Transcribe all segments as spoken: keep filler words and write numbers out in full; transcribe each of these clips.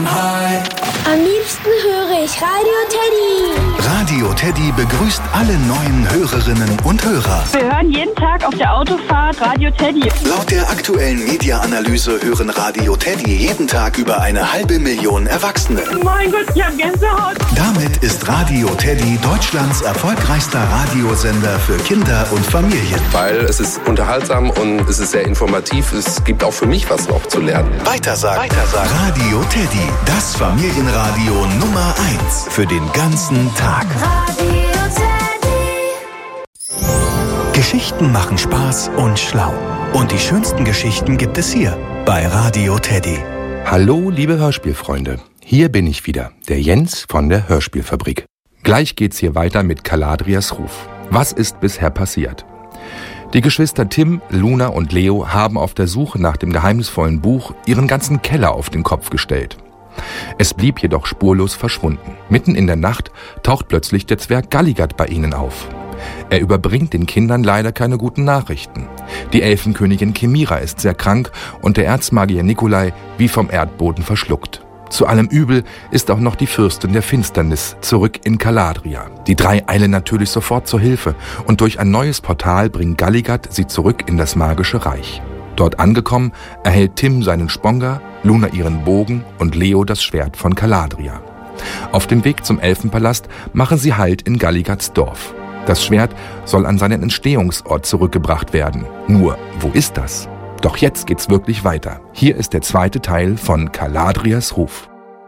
Am liebsten höre ich Radio Teddy. Radio Teddy begrüßt alle neuen Hörerinnen und Hörer. Wir hören jeden Tag auf der Autofahrt Radio Teddy. Laut der aktuellen Media-Analyse hören Radio Teddy jeden Tag über eine halbe Million Erwachsene. Mein Gott, ich hab Gänsehaut. Damit ist Radio Teddy Deutschlands erfolgreichster Radiosender für Kinder und Familien. Weil es ist unterhaltsam und es ist sehr informativ. Es gibt auch für mich was noch zu lernen. Weitersagen. Weitersagen. Radio Teddy, das Familienradio Nummer eins für den ganzen Tag. Radio Teddy. Geschichten machen Spaß und schlau. Und die schönsten Geschichten gibt es hier bei Radio Teddy. Hallo, liebe Hörspielfreunde. Hier bin ich wieder, der Jens von der Hörspielfabrik. Gleich geht's hier weiter mit Caladrias Ruf. Was ist bisher passiert? Die Geschwister Tim, Luna und Leo haben auf der Suche nach dem geheimnisvollen Buch ihren ganzen Keller auf den Kopf gestellt. Es blieb jedoch spurlos verschwunden. Mitten in der Nacht taucht plötzlich der Zwerg Galligat bei ihnen auf. Er überbringt den Kindern leider keine guten Nachrichten. Die Elfenkönigin Chimira ist sehr krank und der Erzmagier Nikolai wie vom Erdboden verschluckt. Zu allem Übel ist auch noch die Fürstin der Finsternis zurück in Caladria. Die drei eilen natürlich sofort zur Hilfe und durch ein neues Portal bringt Galligat sie zurück in das magische Reich. Dort angekommen, erhält Tim seinen Sponga, Luna ihren Bogen und Leo das Schwert von Caladria. Auf dem Weg zum Elfenpalast machen sie Halt in Galligats Dorf. Das Schwert soll an seinen Entstehungsort zurückgebracht werden. Nur, wo ist das? Doch jetzt geht's wirklich weiter. Hier ist der zweite Teil von Caladrias Ruf.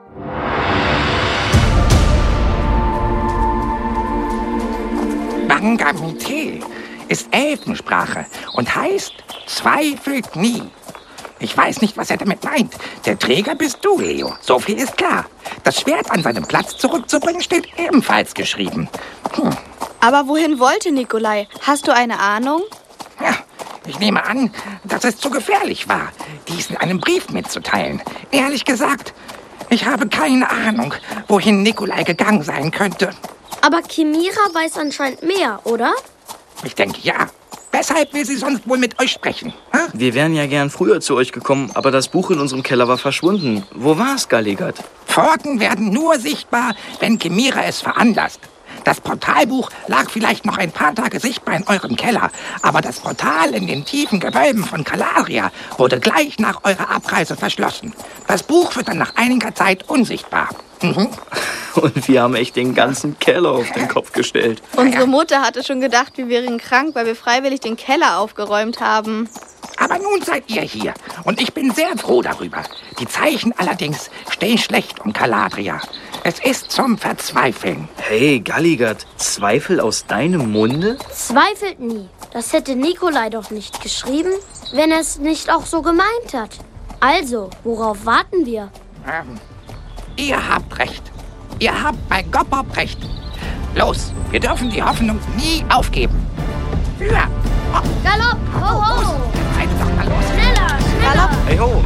Bangamite ist Elfensprache und heißt zweifelt nie. Ich weiß nicht, was er damit meint. Der Träger bist du, Leo. So viel ist klar. Das Schwert an seinem Platz zurückzubringen steht ebenfalls geschrieben. Hm. Aber wohin wollte Nikolai? Hast du eine Ahnung? Ja, ich nehme an, dass es zu gefährlich war, dies in einem Brief mitzuteilen. Ehrlich gesagt, ich habe keine Ahnung, wohin Nikolai gegangen sein könnte. Aber Chimira weiß anscheinend mehr, oder? Ich denke, ja. Weshalb will sie sonst wohl mit euch sprechen? Hm? Wir wären ja gern früher zu euch gekommen, aber das Buch in unserem Keller war verschwunden. Wo war es, Galligat? Pforten werden nur sichtbar, wenn Chimira es veranlasst. Das Portalbuch lag vielleicht noch ein paar Tage sichtbar in eurem Keller, aber das Portal in den tiefen Gewölben von Caladria wurde gleich nach eurer Abreise verschlossen. Das Buch wird dann nach einiger Zeit unsichtbar. Mhm. Und wir haben echt den ganzen Keller auf den Kopf gestellt. Unsere Mutter hatte schon gedacht, wir wären krank, weil wir freiwillig den Keller aufgeräumt haben. Aber nun seid ihr hier und ich bin sehr froh darüber. Die Zeichen allerdings stehen schlecht um Caladria. Es ist zum Verzweifeln. Hey, Galligat, Zweifel aus deinem Munde? Zweifelt nie. Das hätte Nikolai doch nicht geschrieben, wenn er es nicht auch so gemeint hat. Also, worauf warten wir? Ähm, ihr habt recht. Ihr habt bei Gopop recht. Los, wir dürfen die Hoffnung nie aufgeben. Für... Oh, Galopp! Ho, ho! seid doch mal los. Schneller, schneller! Hey ho!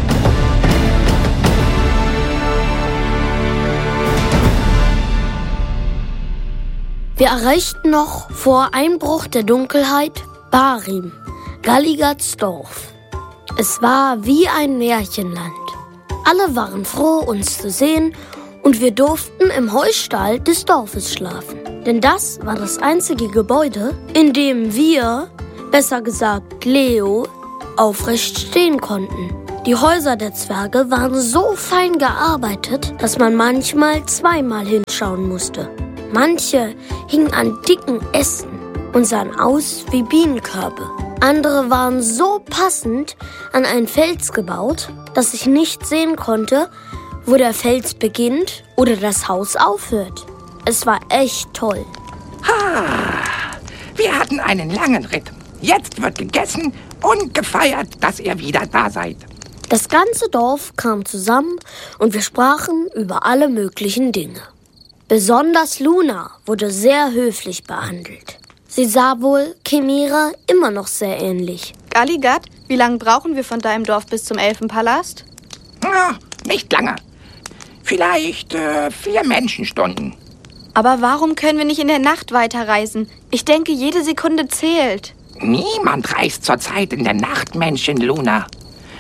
Wir erreichten noch vor Einbruch der Dunkelheit Barim, Galligats Dorf. Es war wie ein Märchenland. Alle waren froh, uns zu sehen, und wir durften im Heustall des Dorfes schlafen. Denn das war das einzige Gebäude, in dem wir, besser gesagt Leo, aufrecht stehen konnten. Die Häuser der Zwerge waren so fein gearbeitet, dass man manchmal zweimal hinschauen musste. Manche hingen an dicken Ästen und sahen aus wie Bienenkörbe. Andere waren so passend an einen Fels gebaut, dass ich nicht sehen konnte, wo der Fels beginnt oder das Haus aufhört. Es war echt toll. Ah, wir hatten einen langen Ritt. Jetzt wird gegessen und gefeiert, dass ihr wieder da seid. Das ganze Dorf kam zusammen und wir sprachen über alle möglichen Dinge. Besonders Luna wurde sehr höflich behandelt. Sie sah wohl Chimira immer noch sehr ähnlich. Galligat, wie lange brauchen wir von deinem Dorf bis zum Elfenpalast? Ah, nicht lange. Vielleicht äh, vier Menschenstunden. Aber warum können wir nicht in der Nacht weiterreisen? Ich denke, jede Sekunde zählt. Niemand reist zurzeit in der Nacht, Männchen Luna.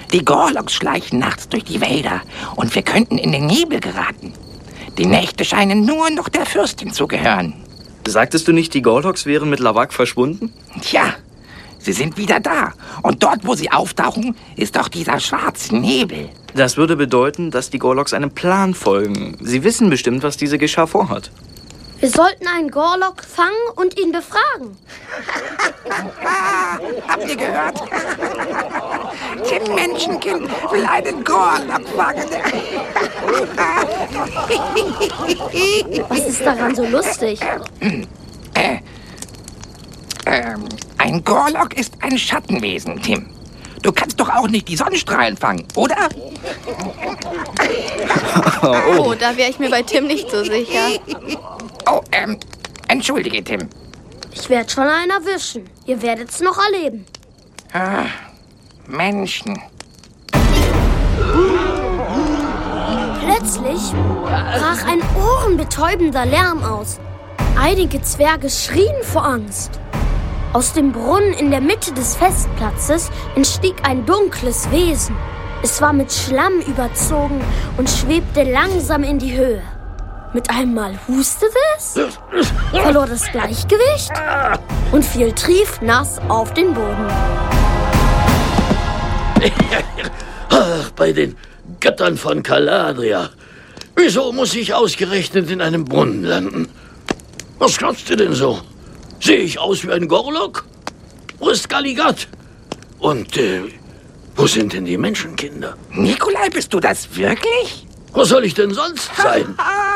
Die Gorloks schleichen nachts durch die Wälder und wir könnten in den Nebel geraten. Die Nächte scheinen nur noch der Fürstin zu gehören. Sagtest du nicht, die Gorloks wären mit Lavak verschwunden? Tja, sie sind wieder da. Und dort, wo sie auftauchen, ist doch dieser schwarze Nebel. Das würde bedeuten, dass die Gorloks einem Plan folgen. Sie wissen bestimmt, was diese Geschar vorhat. Wir sollten einen Gorlok fangen und ihn befragen. Habt ihr gehört? Tim Menschenkind will einen Gorlok fangen. Was ist daran so lustig? Äh, ähm, ein Gorlok ist ein Schattenwesen, Tim. Du kannst doch auch nicht die Sonnenstrahlen fangen, oder? Oh, da wäre ich mir bei Tim nicht so sicher. Oh, ähm, entschuldige, Tim. Ich werde schon einen erwischen. Ihr werdet es noch erleben. Ah, Menschen. Plötzlich brach ein ohrenbetäubender Lärm aus. Einige Zwerge schrien vor Angst. Aus dem Brunnen in der Mitte des Festplatzes entstieg ein dunkles Wesen. Es war mit Schlamm überzogen und schwebte langsam in die Höhe. Mit einem Mal hustete es, verlor das Gleichgewicht und fiel triefnass auf den Boden. Ach, bei den Göttern von Caladria. Wieso muss ich ausgerechnet in einem Brunnen landen? Was glotzt ihr denn so? Sehe ich aus wie ein Gorlok? Wo ist Galigat? Und äh, wo sind denn die Menschenkinder? Nikolai, bist du das wirklich? Wo soll ich denn sonst sein?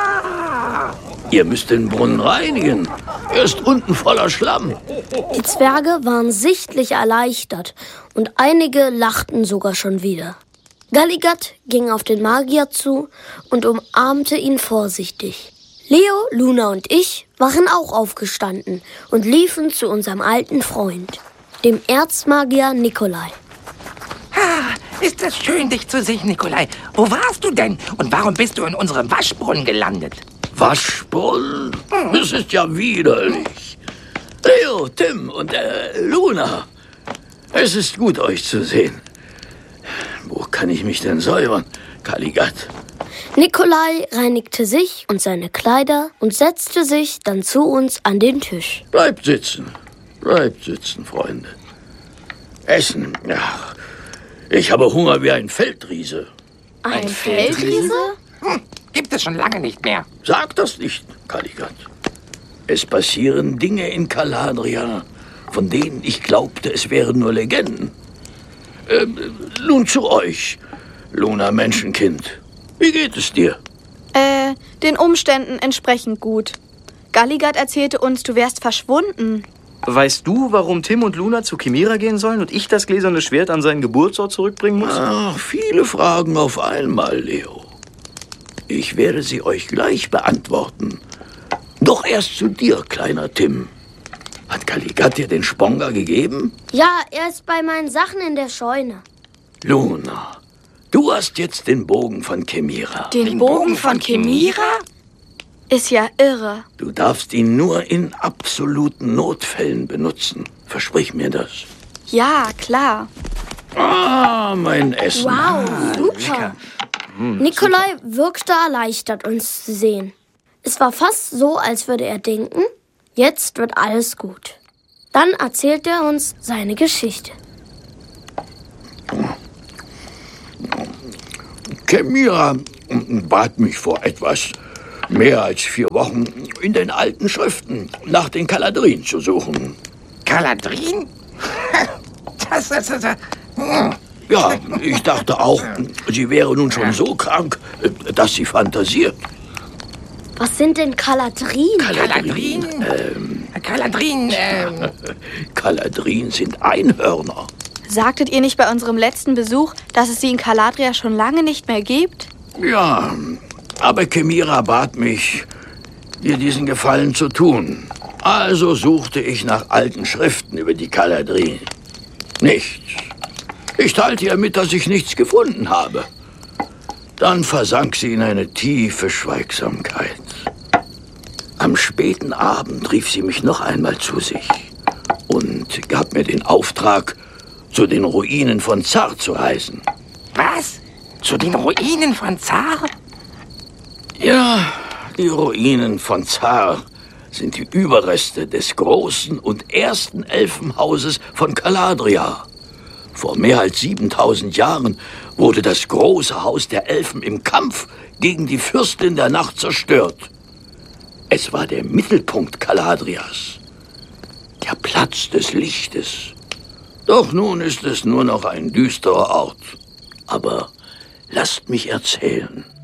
Ihr müsst den Brunnen reinigen. Er ist unten voller Schlamm. Die Zwerge waren sichtlich erleichtert und einige lachten sogar schon wieder. Galigat ging auf den Magier zu und umarmte ihn vorsichtig. Leo, Luna und ich waren auch aufgestanden und liefen zu unserem alten Freund, dem Erzmagier Nikolai. Ah, ist das schön, dich zu sehen, Nikolai. Wo warst du denn? Und warum bist du in unserem Waschbrunnen gelandet? Waschbrunnen? Das ist ja widerlich. Leo, Tim und äh, Luna. Es ist gut, euch zu sehen. Wo kann ich mich denn säubern, Galigat? Nikolai reinigte sich und seine Kleider und setzte sich dann zu uns an den Tisch. Bleibt sitzen. Bleibt sitzen, Freunde. Essen. Ach, ich habe Hunger wie ein Feldriese. Ein, ein Feldriese? Hm, gibt es schon lange nicht mehr. Sag das nicht, Galigat. Es passieren Dinge in Caladria, von denen ich glaubte, es wären nur Legenden. Ähm, nun zu euch, Luna Menschenkind. Wie geht es dir? Äh, den Umständen entsprechend gut. Galigat erzählte uns, du wärst verschwunden. Weißt du, warum Tim und Luna zu Chimera gehen sollen und ich das gläserne Schwert an seinen Geburtsort zurückbringen muss? Ach, viele Fragen auf einmal, Leo. Ich werde sie euch gleich beantworten. Doch erst zu dir, kleiner Tim. Hat Galigat dir den Sponga gegeben? Ja, er ist bei meinen Sachen in der Scheune. Luna, du hast jetzt den Bogen von Chimera. Den, den Bogen, Bogen von Chimera? Ist ja irre. Du darfst ihn nur in absoluten Notfällen benutzen. Versprich mir das. Ja, klar. Ah, mein Essen. Wow, super. Hm, Nikolai super. wirkte erleichtert, uns zu sehen. Es war fast so, als würde er denken, jetzt wird alles gut. Dann erzählt er uns seine Geschichte. Chimera bat mich vor etwas mehr als vier Wochen in den alten Schriften nach den Caladrien zu suchen. Caladrien? Das, das, das, das. Ja, ich dachte auch, sie wäre nun schon so krank, dass sie fantasiert. Was sind denn Caladrien? Caladrien? Ähm, Caladrien, ähm. Caladrien sind Einhörner. Sagtet ihr nicht bei unserem letzten Besuch, dass es sie in Caladria schon lange nicht mehr gibt? Ja, aber Chimera bat mich, ihr diesen Gefallen zu tun. Also suchte ich nach alten Schriften über die Caladrien. Nichts. Ich teilte ihr mit, dass ich nichts gefunden habe. Dann versank sie in eine tiefe Schweigsamkeit. Am späten Abend rief sie mich noch einmal zu sich und gab mir den Auftrag, zu den Ruinen von Zar zu reisen. Zu den Ruinen von Zar? Ja, die Ruinen von Zar sind die Überreste des großen und ersten Elfenhauses von Caladria. Vor mehr als siebentausend Jahren wurde das große Haus der Elfen im Kampf gegen die Fürstin der Nacht zerstört. Es war der Mittelpunkt Caladrias, der Platz des Lichtes. Doch nun ist es nur noch ein düsterer Ort. Aber lasst mich erzählen.